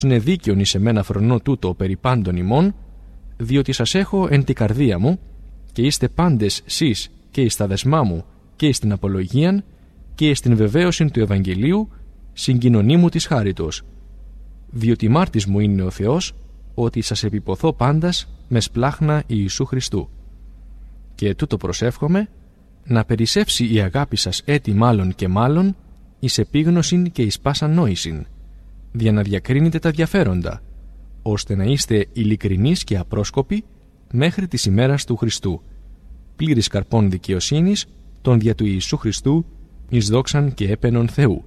είναι δίκαιον εις εμένα φρονώ τούτο περί πάντων ημών, διότι σας έχω εν τη καρδία μου, και είστε πάντες σεις και εις τα δεσμά μου και εις την απολογίαν και εις την βεβαίωση του Ευαγγελίου, συγκοινωνή μου της χάριτος. Διότι μάρτης μου είναι ο Θεός, ότι σας επιποθώ πάντας με σπλάχνα Ιησού Χριστού. Και τούτο προσεύχομαι, να περισσεύσει η αγάπη σας έτη μάλλον και μάλλον, εις επίγνωσιν και εις πάσαν νόησιν, για να διακρίνετε τα διαφέροντα, ώστε να είστε ειλικρινείς και απρόσκοποι μέχρι της ημέρας του Χριστού, πλήρης καρπών δικαιοσύνης, των δια του Ιησού Χριστού, εις δόξαν και έπαινον Θεού.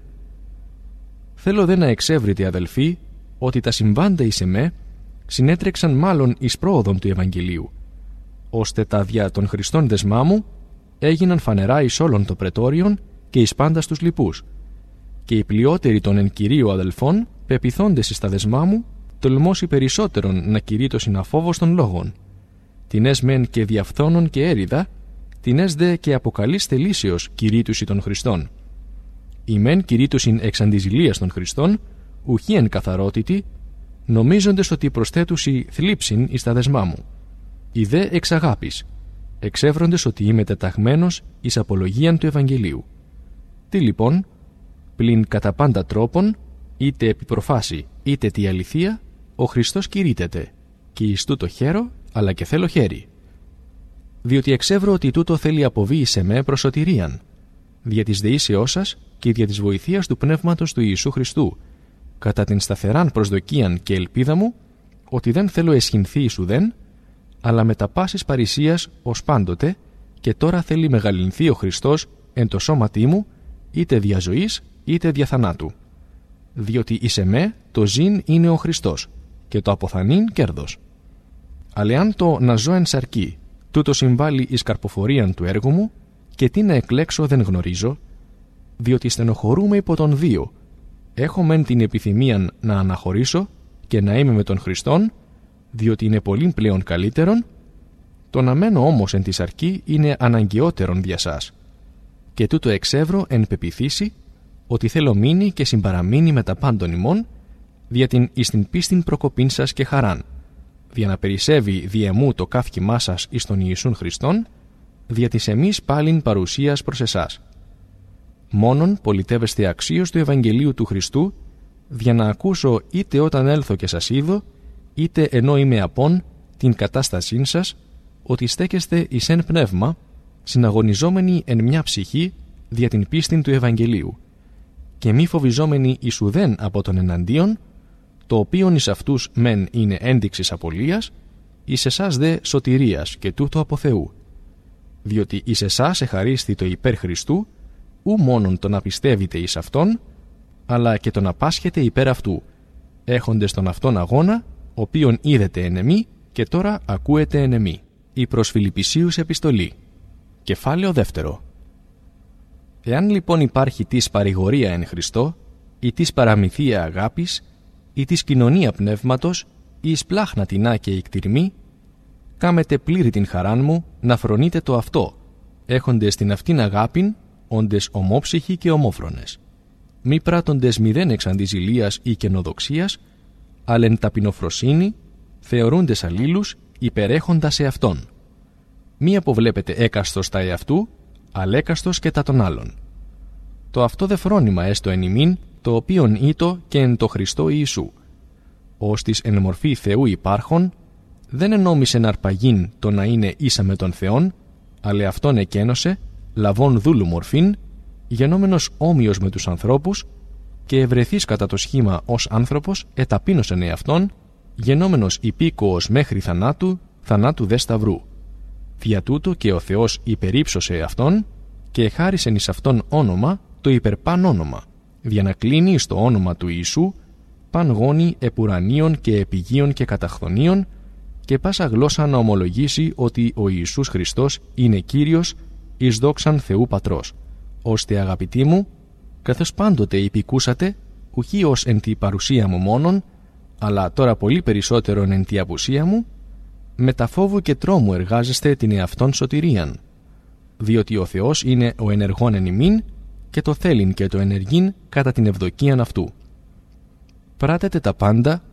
Θέλω δε να εξεύρετε, αδελφοί, ότι τα συμβάντα εις εμέ συνέτρεξαν μάλλον εις πρόοδον του Ευαγγελίου, ώστε τα δια των Χριστών δεσμά μου έγιναν φανερά εις όλων το πρετόριον και εις πάντας τους λοιπούς, και οι πλειότεροι των εν κυρίω αδελφών, πεπιθόντες εις τα δεσμά μου, τολμώσει περισσότερον να κηρύττωσιν αφόβος των λόγων, τινές μεν και διαφθόνων και έριδα, τινές δε και αποκαλείς θελήσεως κηρύττουση των Χριστών. Οι μεν κηρύττωσιν εξ αντιζηλίας των Χριστών, ουχή εν καθαρότητη, νομίζοντες ότι προσθέτουσι θλίψιν εις τα δεσμά μου. Οι δε εξ αγάπης, εξεύροντες ότι είμαι τεταγμένος εις απολογίαν του Ευαγγελίου. Τι λοιπόν, πλην κατά πάντα τρόπον, είτε επί προφάση είτε τη αληθεία, ο Χριστός κηρύττεται, και εις τούτο χαίρο, αλλά και θέλω χέρι. Διότι εξεύρω ότι τούτο θέλει αποβεί σε με προς σωτηρίαν, δια της δεήσεώς σας και δια της βοηθείας του Πνεύματος του Ιησού Χριστού, κατά την σταθεράν προσδοκίαν και ελπίδα μου, ότι δεν θέλω εσχυνθεί εις ουδέν, αλλά με τα πάσης παρησίας ως πάντοτε, και τώρα θέλει μεγαλυνθεί ο Χριστός εν το σώματί μου, είτε δια ζωής είτε δια θανάτου. Διότι εις εμέ το ζήν είναι ο Χριστός, και το αποθανήν κέρδος. Αλλά αν το να ζω εν σαρκή, τούτο συμβάλλει εις καρποφορίαν του έργου μου, και τι να εκλέξω δεν γνωρίζω, διότι στενοχωρούμε υπό τον δύο. Έχω μεν την επιθυμίαν να αναχωρήσω και να είμαι με τον Χριστόν, διότι είναι πολύ πλέον καλύτερον, το να μένω όμως εν τη σαρκή είναι αναγκαιότερον δια σας. Και τούτο εξεύρω εν πεποιθήσει, ότι θέλω μείνει και συμπαραμείνει με τα πάντων ημών, δια την εις την πίστην προκοπήν σας και χαράν, δια να περισσεύει δι' εμού το καύχημά σας εις τον Ιησούν Χριστόν, δια της εμείς πάλιν παρουσίας προς εσάς. Μόνον πολιτεύεστε αξίως του Ευαγγελίου του Χριστού, δια να ακούσω είτε όταν έλθω και σας είδω, είτε ενώ είμαι απόν την κατάστασήν σας, ότι στέκεστε εις εν πνεύμα, συναγωνιζόμενοι εν μια ψυχή δια την πίστην του Ευαγγελίου, και μη φοβιζόμενοι εις ουδέν από τον εναντίον, το οποίον εις αυτούς μεν είναι ένδειξης απολίας, εις εσάς δε σωτηρίας και τούτο από Θεού. Διότι εις εσάς εχαρίσθη το υπέρ Χριστού, ου μόνον το να πιστεύετε εις Αυτόν, αλλά και το να πάσχετε υπέρ Αυτού, έχοντες τον Αυτόν αγώνα, οποίον είδετε εν εμεί και τώρα ακούετε εν εμεί. Η προς Φιλιππισίους επιστολή. Κεφάλαιο 2. Εάν λοιπόν υπάρχει της παρηγορία εν Χριστώ, ή της παραμυθία αγάπης, ή της κοινωνία πνεύματος, ή εις πλάχνα τεινά και ικτηρμή, κάμετε πλήρη την χαράν μου να φρονείτε το αυτό, έχοντες την αυτήν αγάπην, όντες ομόψυχοι και ομόφρονες. Μη πράττοντες μηδέν εξ αντιζηλίας ή καινοδοξίας, αλλά εν ταπεινοφροσύνη, θεωρούντες αλλήλους, υπερέχοντας εαυτόν. Μη αποβλέπετε έκαστος τα εαυτού, αλλά έκαστος και τα των άλλων. Το αυτό δε φρόνημα έστω εν ημίν, το οποίον ήτο και εν το Χριστό Ιησού. Ως της εν μορφή Θεού υπάρχων, δεν ενόμισεν αρπαγήν το να είναι ίσα με τον Θεόν, αλλά αυτόν εκένωσε, λαβών δούλου μορφήν, γενόμενος όμοιος με τους ανθρώπους, και ευρεθείς κατά το σχήμα ως άνθρωπος, εταπείνωσεν εαυτόν, γενόμενος υπήκοος μέχρι θανάτου, θανάτου δε σταυρού. Δια τούτο και ο Θεός υπερύψωσε αυτόν, και εχάρισεν εις αυτόν όνομα, το υπερπάν όνομα, για να κλείνει στο όνομα του Ιησού, παν γόνι επουρανίων και επιγείων και καταχθονίων, και πάσα γλώσσα να ομολογήσει ότι ο Ιησούς Χριστός είναι Κύριος, εις δόξαν Θεού Πατρός, ώστε αγαπητοί μου, καθώς πάντοτε υπηκούσατε, ουχή ως εν τη παρουσία μου μόνον, αλλά τώρα πολύ περισσότερον εν τη απουσία μου, με τα φόβου και τρόμου εργάζεστε την εαυτόν σωτηρίαν, διότι ο Θεός είναι ο ενεργόν εν ημίν και το θέλειν και το ενεργήν κατά την ευδοκίαν αυτού. πράτετε τα πάντα